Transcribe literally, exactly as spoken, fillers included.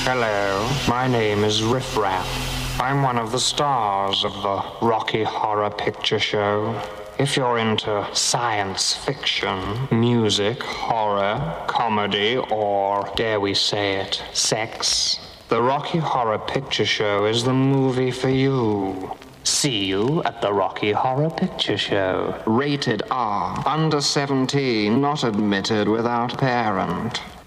Hello, my name is Riff Raff. I'm one of the stars of the Rocky Horror Picture Show. If you're into science fiction, music, horror, comedy, or, dare we say it, sex, the Rocky Horror Picture Show is the movie for you. See you at the Rocky Horror Picture Show. Rated R. Under seventeen, not admitted without parent.